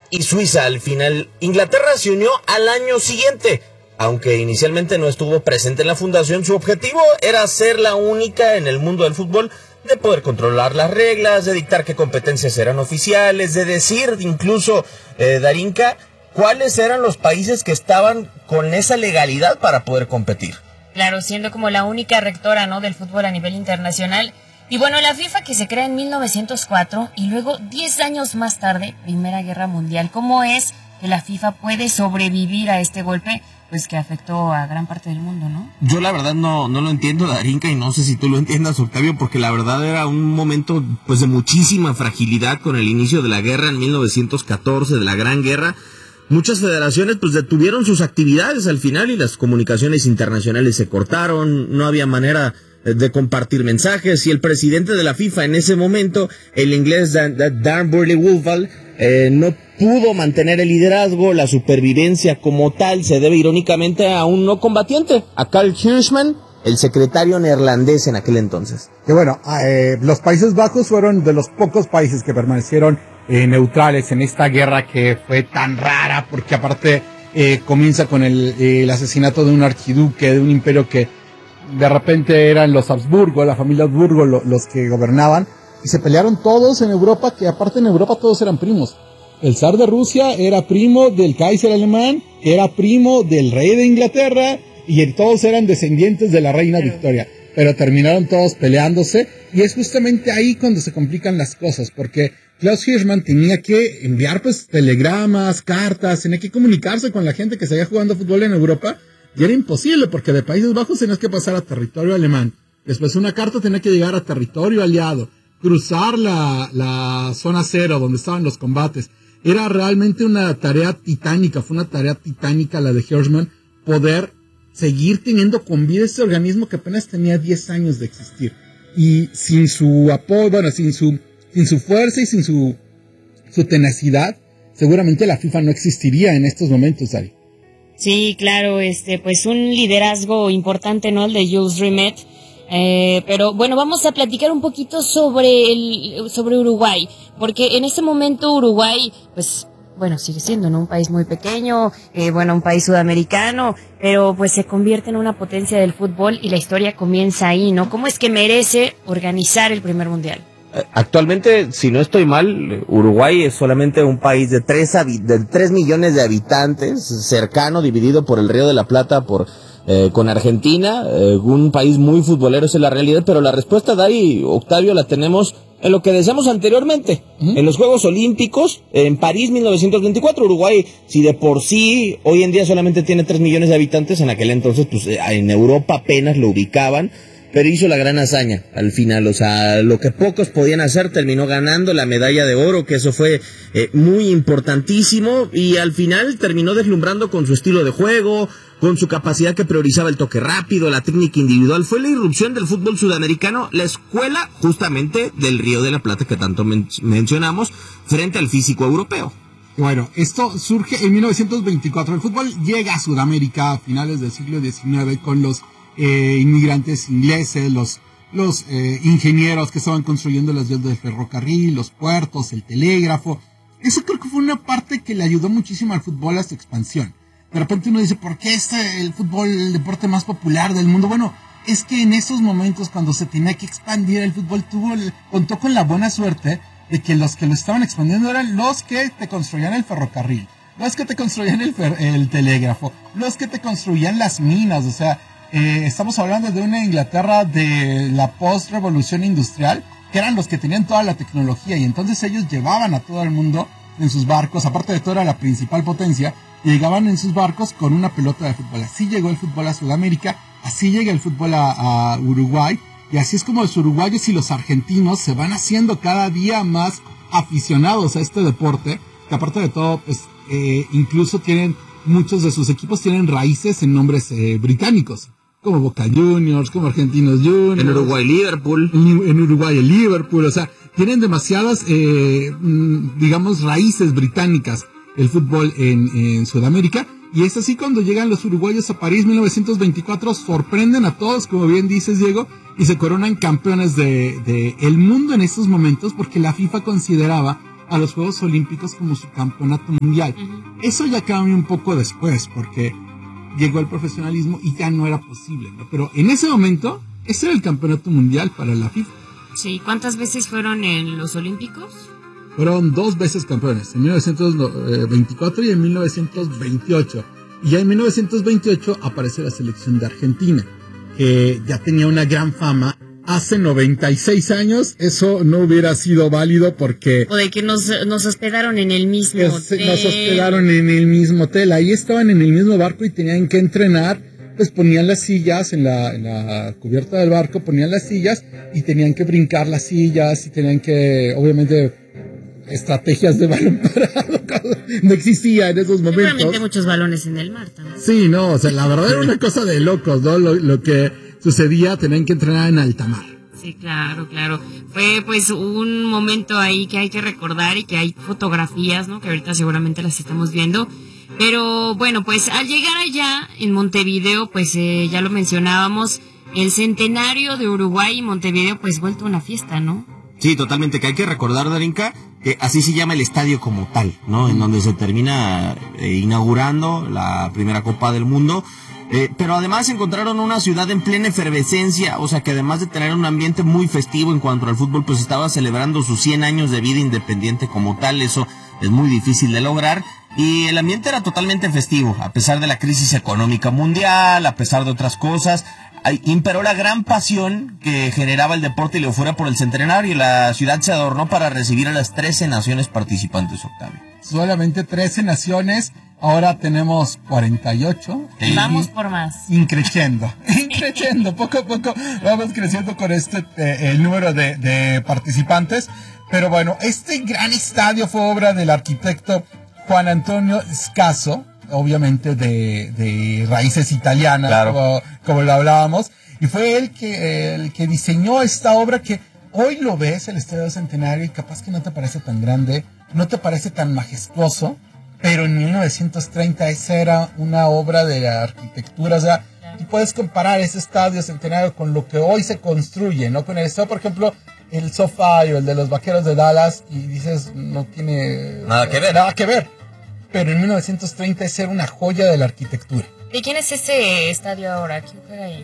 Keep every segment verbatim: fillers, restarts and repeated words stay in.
y Suiza al final. Inglaterra se unió al año siguiente. Aunque inicialmente no estuvo presente en la fundación, su objetivo era ser la única en el mundo del fútbol de poder controlar las reglas, de dictar qué competencias eran oficiales, de decir incluso, eh, Darinka, cuáles eran los países que estaban con esa legalidad para poder competir. Claro, siendo como la única rectora, ¿no?, del fútbol a nivel internacional. Y bueno, la FIFA, que se crea en mil novecientos cuatro y luego diez años más tarde, Primera Guerra Mundial. ¿Cómo es que la FIFA puede sobrevivir a este golpe, pues que afectó a gran parte del mundo, ¿no? Yo la verdad no, no lo entiendo, Darinka, y no sé si tú lo entiendas, Octavio, porque la verdad era un momento pues de muchísima fragilidad con el inicio de la guerra en mil novecientos catorce, de la Gran Guerra. Muchas federaciones pues detuvieron sus actividades al final y las comunicaciones internacionales se cortaron, no había manera de compartir mensajes, y el presidente de la FIFA en ese momento, el inglés Dan, Dan Burley-Woodvall, eh, no pudo mantener el liderazgo. La supervivencia como tal se debe irónicamente a un no combatiente, a Karl Hirschman, el secretario neerlandés en aquel entonces. Que bueno, eh, los Países Bajos fueron de los pocos países que permanecieron eh, neutrales en esta guerra que fue tan rara, porque aparte eh, comienza con el, eh, el asesinato de un archiduque, de un imperio que de repente eran los Habsburgo, la familia Habsburgo lo, los que gobernaban, y se pelearon todos en Europa, que aparte en Europa todos eran primos. El zar de Rusia era primo del Kaiser alemán, era primo del rey de Inglaterra, y todos eran descendientes de la reina Victoria, pero terminaron todos peleándose, y es justamente ahí cuando se complican las cosas, porque Klaus Hirschman tenía que enviar pues telegramas, cartas, tenía que comunicarse con la gente que seguía jugando fútbol en Europa, y era imposible, porque de Países Bajos tenías que pasar a territorio alemán, después una carta tenía que llegar a territorio aliado, cruzar la, la zona cero donde estaban los combates. Era realmente una tarea titánica, fue una tarea titánica la de Hirschman, poder seguir teniendo con vida ese organismo que apenas tenía diez años de existir. Y sin su apoyo, bueno, sin su, sin su fuerza y sin su, su tenacidad, seguramente la FIFA no existiría en estos momentos, Ari. Sí, claro, este, pues un liderazgo importante, ¿no?, el de Jules Rimet. Eh, pero bueno, vamos a platicar un poquito sobre el, sobre Uruguay, porque en este momento Uruguay, pues, bueno, sigue siendo, ¿no?, un país muy pequeño, eh, bueno, un país sudamericano, pero pues se convierte en una potencia del fútbol y la historia comienza ahí, ¿no? ¿Cómo es que merece organizar el primer mundial? Actualmente, si no estoy mal, Uruguay es solamente un país de tres, de tres millones de habitantes, cercano, dividido por el Río de la Plata, por eh, con Argentina, eh, un país muy futbolero, esa es la realidad, pero la respuesta, Dari, Octavio, la tenemos en lo que decíamos anteriormente, ¿Mm? en los Juegos Olímpicos, en París mil novecientos veinticuatro, Uruguay, si de por sí hoy en día solamente tiene tres millones de habitantes, en aquel entonces, pues en Europa apenas lo ubicaban, pero hizo la gran hazaña al final, o sea, lo que pocos podían hacer, terminó ganando la medalla de oro, que eso fue eh, muy importantísimo, y al final terminó deslumbrando con su estilo de juego, con su capacidad que priorizaba el toque rápido, la técnica individual. Fue la irrupción del fútbol sudamericano, la escuela justamente del Río de la Plata que tanto men- mencionamos, frente al físico europeo. Bueno, esto surge en mil novecientos veinticuatro, el fútbol llega a Sudamérica a finales del siglo diecinueve con los Eh, inmigrantes ingleses, los, los eh, ingenieros que estaban construyendo las vías del ferrocarril, los puertos, el telégrafo. Eso creo que fue una parte que le ayudó muchísimo al fútbol a su expansión. De repente uno dice, ¿por qué es el fútbol el deporte más popular del mundo? Bueno, es que en esos momentos cuando se tenía que expandir el fútbol, tuvo el, contó con la buena suerte de que los que lo estaban expandiendo eran los que te construían el ferrocarril, los que te construían el, fer, el telégrafo, los que te construían las minas, o sea, Eh, estamos hablando de una Inglaterra de la post-revolución industrial, que eran los que tenían toda la tecnología, y entonces ellos llevaban a todo el mundo en sus barcos, aparte de todo era la principal potencia, y llegaban en sus barcos con una pelota de fútbol. Así llegó el fútbol a Sudamérica, así llega el fútbol a, a Uruguay, y así es como los uruguayos y los argentinos se van haciendo cada día más aficionados a este deporte, que aparte de todo, pues eh, incluso tienen, muchos de sus equipos tienen raíces en nombres eh, británicos, como Boca Juniors, como Argentinos Juniors. En Uruguay, Liverpool. En, en Uruguay, el Liverpool. O sea, tienen demasiadas, eh, digamos, raíces británicas el fútbol en, en Sudamérica. Y es así cuando llegan los uruguayos a París mil novecientos veinticuatro, sorprenden a todos, como bien dices, Diego, y se coronan campeones de, de el mundo en estos momentos, porque la FIFA consideraba a los Juegos Olímpicos como su campeonato mundial. Uh-huh. Eso ya cambió un poco después, porque llegó el profesionalismo y ya no era posible, ¿no? Pero en ese momento, ese era el campeonato mundial para la FIFA. Sí, ¿cuántas veces fueron en los Olímpicos? Fueron dos veces campeones, en mil novecientos veinticuatro y en mil novecientos veintiocho. Y ya en mil novecientos veintiocho aparece la selección de Argentina, que ya tenía una gran fama. Hace noventa y seis años eso no hubiera sido válido porque... O de que nos, nos hospedaron en el mismo es, hotel. Nos hospedaron en el mismo hotel. Ahí estaban en el mismo barco y tenían que entrenar. Pues ponían las sillas en la, en la cubierta del barco, ponían las sillas y tenían que brincar las sillas y tenían que, obviamente, estrategias de balón parado. No existía en esos momentos. Seguramente muchos balones en el mar también. Sí, no, o sea, la verdad era una cosa de locos, ¿no? Lo, lo que sucedía, tenían que entrenar en alta mar. Sí, claro, claro. Fue pues un momento ahí que hay que recordar y que hay fotografías, ¿no? Que ahorita seguramente las estamos viendo. Pero bueno, pues al llegar allá en Montevideo, pues eh, ya lo mencionábamos, el centenario de Uruguay y Montevideo pues vuelto una fiesta, ¿no? Sí, totalmente, que hay que recordar, Darinka, que así se llama el estadio como tal, ¿no? En donde se termina eh, inaugurando la primera Copa del Mundo. Eh, pero además encontraron una ciudad en plena efervescencia, o sea que además de tener un ambiente muy festivo en cuanto al fútbol, pues estaba celebrando sus cien años de vida independiente como tal. Eso es muy difícil de lograr. Y el ambiente era totalmente festivo, a pesar de la crisis económica mundial, a pesar de otras cosas. Imperó la gran pasión que generaba el deporte y la euforia por el centenario, y la ciudad se adornó para recibir a las trece naciones participantes, Octavio. Solamente trece naciones, ahora tenemos cuarenta y ocho. Sí. Vamos por más. Increciendo, increciendo, poco a poco vamos creciendo con este eh, el número de, de participantes. Pero bueno, este gran estadio fue obra del arquitecto Juan Antonio Scasso, obviamente de, de raíces italianas, claro. como, como lo hablábamos, y fue él que, el que diseñó esta obra que hoy lo ves, el Estadio Centenario, y capaz que no te parece tan grande, no te parece tan majestuoso, pero en mil novecientos treinta esa era una obra de arquitectura. O sea, tú puedes comparar ese Estadio Centenario con lo que hoy se construye, ¿no? Con el estadio, por ejemplo, el SoFi o el de los Vaqueros de Dallas, y dices, no tiene nada que ver. Nada que ver. Pero en mil novecientos treinta esa era una joya de la arquitectura. ¿De quién es ese estadio ahora? ¿Quién juega ahí?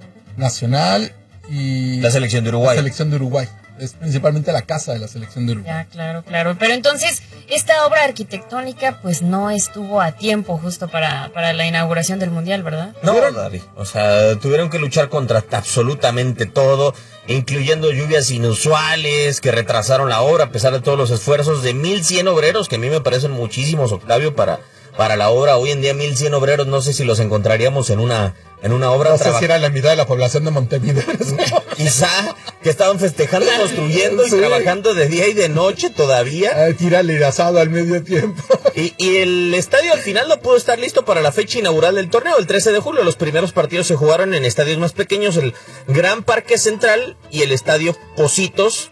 Nacional y... La selección de Uruguay. La selección de Uruguay. Es principalmente la casa de la selección de Uruguay. Ya, claro, claro. Pero entonces, esta obra arquitectónica pues no estuvo a tiempo justo para, para la inauguración del Mundial, ¿verdad? No, Dari. O sea, tuvieron que luchar contra absolutamente todo, incluyendo lluvias inusuales que retrasaron la obra a pesar de todos los esfuerzos de mil cien obreros, que a mí me parecen muchísimos, Octavio, para, para la obra. Hoy en día mil cien obreros, no sé si los encontraríamos en una, en una obra. No sé si era la mitad de la población de Montevideo. Quizá, que estaban festejando, construyendo y sí. trabajando de día y de noche todavía. Ay, tírale de asado al medio tiempo. Y, y el estadio al final no pudo estar listo para la fecha inaugural del torneo, el trece de julio. Los primeros partidos se jugaron en estadios más pequeños, el Gran Parque Central y el Estadio Pocitos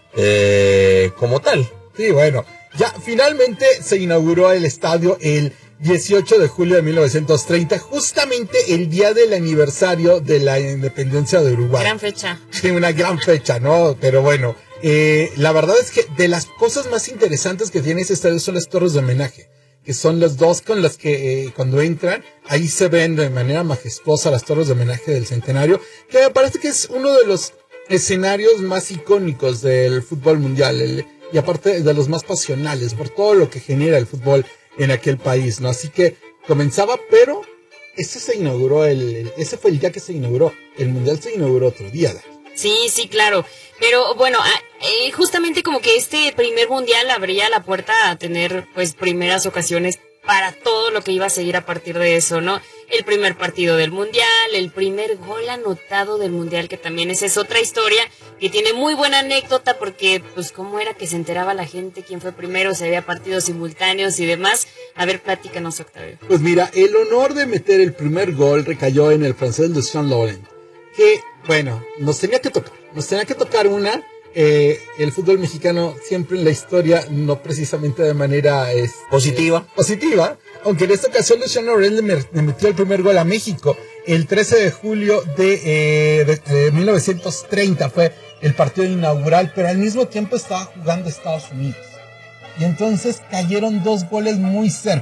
eh, como tal. Sí, bueno, ya finalmente se inauguró el estadio el dieciocho de julio de mil novecientos treinta, justamente el día del aniversario de la independencia de Uruguay. Gran fecha. Sí, una gran fecha, ¿no? Pero bueno, eh, la verdad es que de las cosas más interesantes que tiene ese estadio son las torres de homenaje, que son los dos con las que eh, cuando entran, ahí se ven de manera majestuosa las torres de homenaje del centenario, que me parece que es uno de los escenarios más icónicos del fútbol mundial, el, y aparte de los más pasionales, por todo lo que genera el fútbol en aquel país, ¿no? Así que comenzaba, pero ese se inauguró, el, el ese fue el día que se inauguró, el mundial se inauguró otro día, ¿verdad? Sí, sí, claro, pero bueno, eh, justamente como que este primer mundial abría la puerta a tener pues primeras ocasiones para todo lo que iba a seguir a partir de eso, ¿no? El primer partido del mundial, el primer gol anotado del mundial, que también esa es otra historia que tiene muy buena anécdota, porque pues cómo era que se enteraba la gente quién fue primero, si había partidos simultáneos y demás. A ver, platícanos, Octavio. Pues mira, el honor de meter el primer gol recayó en el francés Lucien Laurent, que, bueno, nos tenía que tocar, nos tenía que tocar una. Eh, el fútbol mexicano siempre en la historia, no precisamente de manera este, positiva, positiva, aunque en esta ocasión Lucien Laurent le, le metió el primer gol a México el trece de julio de, eh, de, de mil novecientos treinta, fue el partido inaugural, pero al mismo tiempo estaba jugando Estados Unidos. y entonces cayeron dos goles muy cerca.